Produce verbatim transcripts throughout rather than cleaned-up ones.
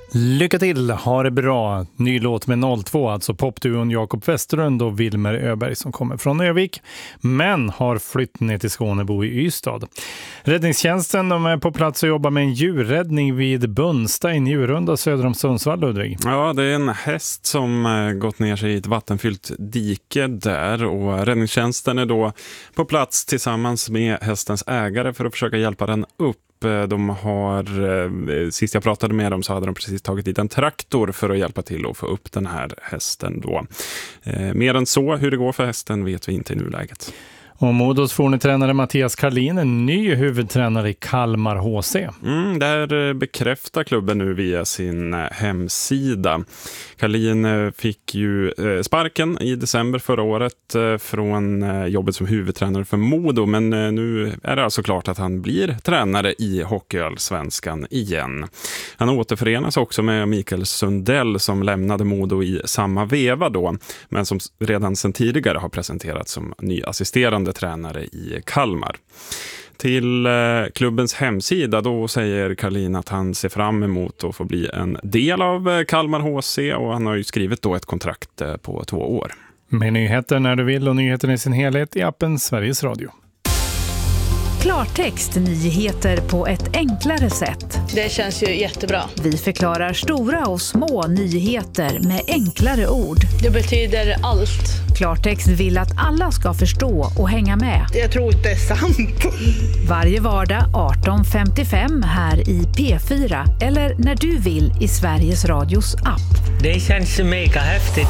Lycka till, ha det bra. Ny låt med noll två, alltså popduon Jakob Westerlund och Wilmer Öberg som kommer från Övik men har flytt ner till Skånebo i Ystad. Räddningstjänsten de är på plats och jobbar med en djurräddning vid Bunsta i Njurunda söder om Sundsvall, Ludvig. Ja, det är en häst som gått ner sig i ett vattenfyllt dike där och räddningstjänsten är då på plats tillsammans med hästens ägare för att försöka hjälpa den upp. De har, sist jag pratade med dem så hade de precis tagit dit en traktor för att hjälpa till att få upp den här hästen då. Eh, mer än så, hur det går för hästen vet vi inte i nuläget. Och Modos fornetränare Mattias Karlin är ny huvudtränare i Kalmar H C. Mm, där bekräftar klubben nu via sin hemsida. Karlin fick ju sparken i december förra året från jobbet som huvudtränare för Modo. Men nu är det alltså klart att han blir tränare i Hockeyallsvenskan igen. Han återförenas också med Mikael Sundell som lämnade Modo i samma veva då. Men som redan sedan tidigare har presenterats som ny assisterande tränare i Kalmar. Till eh, klubbens hemsida då säger Karlin att han ser fram emot att få bli en del av eh, Kalmar H C och han har ju skrivit då ett kontrakt eh, på två år. Med nyheter när du vill och nyheter i sin helhet i appen Sveriges Radio. Klartext nyheter på ett enklare sätt. Det känns ju jättebra. Vi förklarar stora och små nyheter med enklare ord. Det betyder allt. Klartext vill att alla ska förstå och hänga med. Jag tror inte det är sant. Varje vardag arton femtiofem här i P fyra eller när du vill i Sveriges Radios app. Det känns mega häftigt.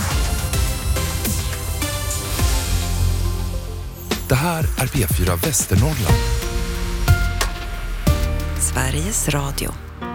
Det här är P fyra Västernorrland. Sveriges Radio.